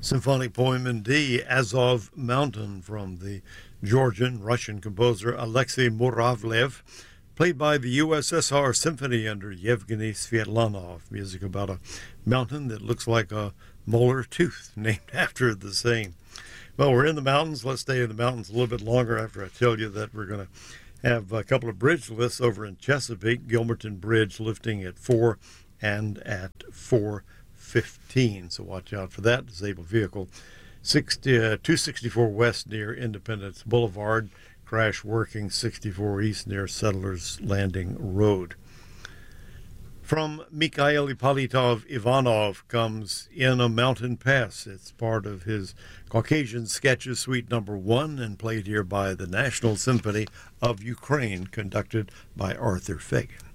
Symphonic poem in D, Azov Mountain, from the Georgian Russian composer Alexei Muravlev, played by the USSR Symphony under Yevgeny Svetlanov. Music about a mountain that looks like a molar tooth, named after the same. Well, we're in the mountains. Let's stay in the mountains a little bit longer after I tell you that we're going to have a couple of bridge lifts over in Chesapeake. Gilmerton Bridge lifting at 4 and at 4:15. So watch out for that. Disabled vehicle 264 West near Independence Boulevard. Crash working 64 East near Settlers Landing Road. From Mikhail Ippolitov Ivanov comes In a Mountain Pass. It's part of his Caucasian Sketches Suite number 1 and played here by the National Symphony of Ukraine, conducted by Arthur Fagan.